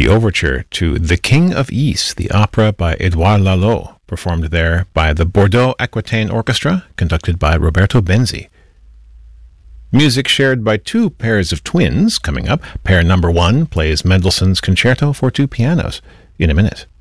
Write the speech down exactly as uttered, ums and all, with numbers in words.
the overture to The King of Ys, the opera by Edouard Lalo, performed there by the Bordeaux Aquitaine Orchestra, conducted by Roberto Benzi. Music shared by two pairs of twins coming up. Pair number one plays Mendelssohn's Concerto for Two Pianos in a minute.